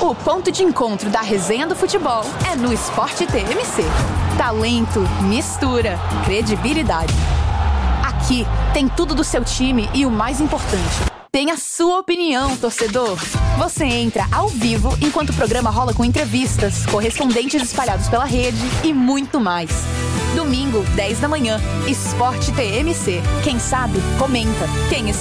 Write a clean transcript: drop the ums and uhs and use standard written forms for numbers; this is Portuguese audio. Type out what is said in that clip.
O ponto de encontro da resenha do futebol é no Esporte TMC. Talento, mistura, credibilidade. Aqui tem tudo do seu time e o mais importante, tem a sua opinião, torcedor. Você entra ao vivo enquanto o programa rola com entrevistas, correspondentes espalhados pela rede e muito mais. Domingo, 10 da manhã, Esporte TMC. Quem sabe, comenta. Quem